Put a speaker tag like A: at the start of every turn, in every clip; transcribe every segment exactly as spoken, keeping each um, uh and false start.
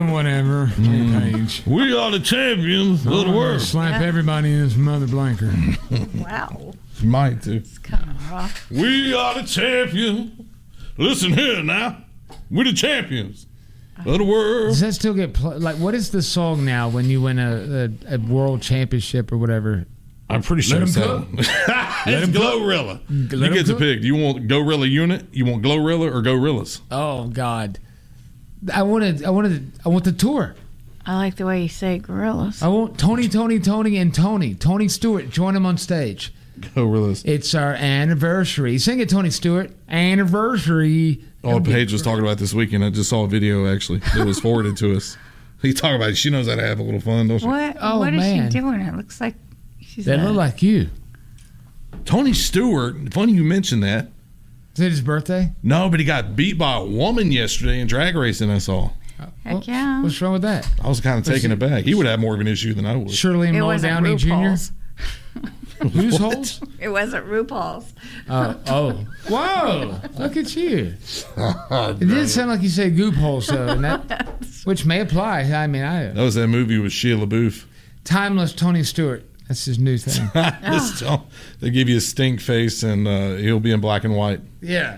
A: Whatever.
B: Mm. We are the champions of the world.
A: Slap yeah. everybody in his mother blanker.
C: Wow.
B: You might too.
C: It's kind of rough.
B: We are the champions. Listen here now. We're the champions of the world.
A: Does that still get played? Like, what is the song now when you win a, a, a world championship or whatever?
B: I'm pretty sure it's that. It's Glorilla. You get to pick. Do you want Gorilla Unit? You want Glorilla or Gorillas?
A: Oh God. I wanted, I wanted, I want the tour.
C: I like the way you say gorillas.
A: I want Tony, Tony, Tony, and Tony. Tony Stewart, join him on stage.
B: Gorillas.
A: It's our anniversary. Sing it, Tony Stewart. Anniversary.
B: Oh, Paige was talking about this weekend. I just saw a video actually that was forwarded to us. He talking about it. She knows how to have a little fun, don't she?
C: What?
A: Oh,
C: what is
A: man.
C: she doing? It looks like she's.
A: That look like you.
B: Tony Stewart. Funny you mentioned that.
A: Is it his birthday?
B: No, but he got beat by a woman yesterday in drag racing, I saw.
C: Heck
A: well,
C: yeah.
A: What's wrong with that?
B: I was kind of taken aback. He would have more of an issue than I would.
A: Shirley Moe Downey Junior Whose holes?
C: It wasn't RuPaul's.
A: Uh, oh. Whoa. Look at you. It did sound like you said goop holes, though, and that, which may apply. I mean, I.
B: That was that movie with Shia LaBeouf.
A: Timeless Tony Stewart. That's his new thing.
B: Oh. They give you a stink face, and uh, he'll be in black and white.
A: Yeah.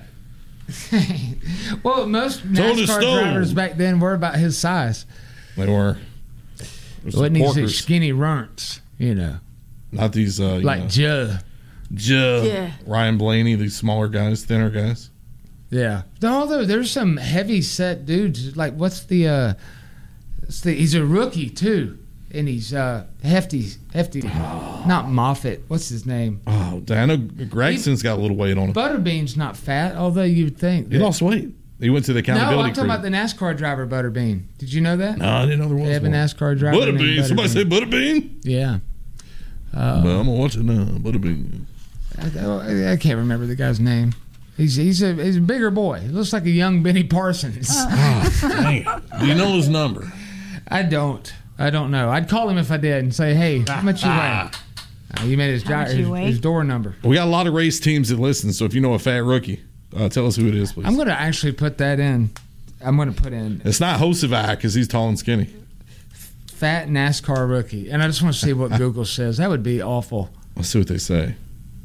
A: Well, most NASCAR drivers back then were about his size.
B: They were.
A: Wasn't these skinny runts, you know.
B: Not these, uh,
A: like
B: know,
A: Joe.
B: Joe.
C: Yeah.
B: Ryan Blaney, these smaller guys, thinner guys.
A: Yeah. Although there's some heavy set dudes. Like, what's the, uh, what's the he's a rookie, too. And he's uh, hefty, hefty. Oh. Not Moffitt. What's his name?
B: Oh, I know Gregson's got a little weight on him.
A: Butterbean's not fat, although you'd think.
B: He lost weight. He went to the accountability
A: No, I'm talking
B: crew.
A: about the NASCAR driver, Butterbean. Did you know that?
B: No, I didn't know there was
A: They have
B: one.
A: a NASCAR driver
B: Butterbean.
A: named
B: Somebody
A: Butterbean.
B: say Butterbean?
A: Yeah. Uh,
B: well, I'm going to watch it now. Butterbean.
A: I, I can't remember the guy's name. He's he's a he's a bigger boy. He looks like a young Benny Parsons.
B: Oh, dang. Do you know his number?
A: I don't. I don't know. I'd call him if I did and say, hey, how much you weigh? Uh, you made his,
C: How much
A: his,
C: you weigh?
A: his door number.
B: We got a lot of race teams that listen, so if you know a fat rookie, uh, tell us who it is, please.
A: I'm going to actually put that in. I'm going to put in.
B: It's not Hosevak because he's tall and skinny.
A: Fat NASCAR rookie. And I just want to see what Google says. That would be awful.
B: Let's see what they say.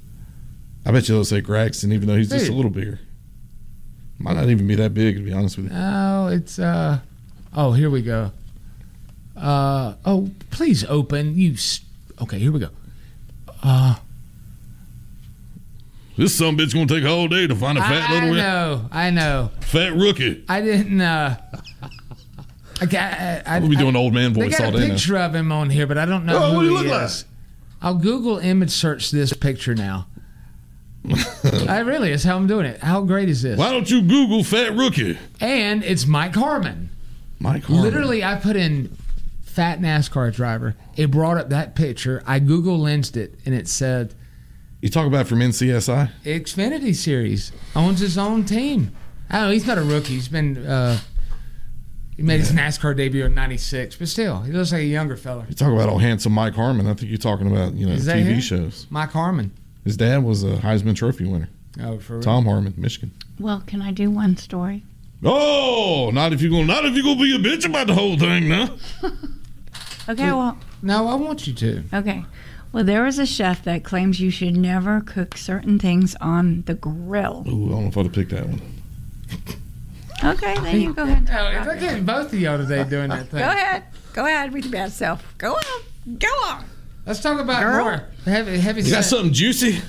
B: I bet you they'll say Gregson, even though he's just
A: Dude.
B: a little bigger. Might not even be that big, to be honest with you.
A: Oh, it's, uh, oh, here we go. Uh, oh, please open. You, st- okay, here we go. Uh,
B: This sumbitch gonna take all day to find a fat
A: I,
B: little
A: I know, I know.
B: fat rookie.
A: I didn't, uh, I got, I, I,
B: We'll be doing old man voice
A: They
B: all
A: got a
B: day now.
A: picture of him on here, but I don't know
B: Oh,
A: who
B: what do you
A: he
B: look
A: is. I'll Google image search this picture now. I really, it's how I'm doing it. How great is this?
B: Why don't you Google fat rookie?
A: And it's Mike Harmon.
B: Mike Harmon.
A: Literally, I put in fat NASCAR driver. It brought up that picture. I Google lensed it, and it said
B: You talk about from N C S I?
A: Xfinity Series. Owns his own team. I don't know. He's not a rookie. He's been. Uh, he made his NASCAR debut in ninety-six, but still, he looks like a younger fella.
B: You talk about old handsome Mike Harmon. I think you're talking about you know
A: Is that
B: T V
A: him?
B: shows.
A: Mike Harmon.
B: His dad was a Heisman Trophy winner.
A: Oh, for real?
B: Tom Harmon, Michigan.
C: Well, can I do one story?
B: Oh, not if you're gonna not if you're gonna be a bitch about the whole thing now.
C: Okay, well,
A: No, I want you to.
C: okay. Well, there is a chef that claims you should never cook certain things on the grill.
B: Ooh, I don't know if I'd have picked that one.
C: Okay, then you go ahead. and
A: Oh,
C: talk
A: it's
C: about
A: like
C: it.
A: both of y'all today doing that thing.
C: Go ahead. Go ahead with your bad self. Go on. Go on.
A: Let's talk about
C: Girl.
A: more heavy, heavy
B: You got
A: set.
B: something juicy?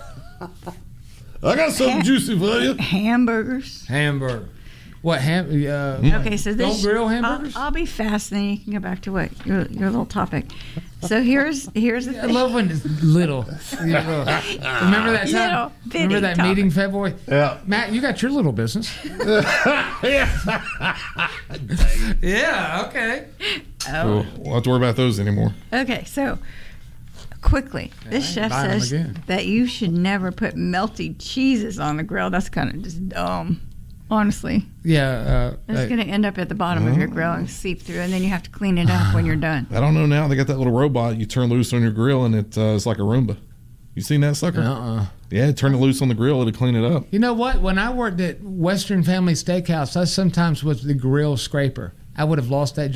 B: I got something juicy for you.
C: Hamburgers.
A: Hamburger. What ham? Uh,
C: Okay, so this
A: Don't grill
C: I'll,
A: hamburgers?
C: I'll be fast, and then you can go back to what your your little topic. So here's here's the
A: I
C: thing.
A: love when it's little. Yeah, little. Remember that time?
C: Little bitty
A: Remember that
C: topic.
A: meeting February?
B: Yeah.
A: Matt, you got your little business. Yeah. Okay.
C: Oh.
B: Cool. We'll have to worry about those anymore.
C: Okay, so quickly, this
A: I ain't
C: chef
A: buying 'em
C: says
A: again.
C: that you should never put melty cheeses on the grill. That's kind of just dumb, honestly.
A: Yeah. Uh,
C: It's
A: uh,
C: going to end up at the bottom of your grill and seep through, and then you have to clean it up when you're done.
B: I don't know now. They got that little robot you turn loose on your grill, and it uh, it's like a Roomba. You seen that sucker?
A: uh-uh.
B: Yeah, turn it loose on the grill, it'll clean it up.
A: You know what? When I worked at Western Family Steakhouse, I sometimes was the grill scraper. I would have lost that